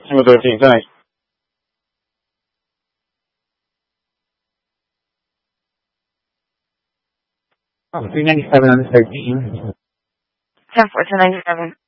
Tango 13, good night. Oh, 397 on the 13. 10-4, 1097.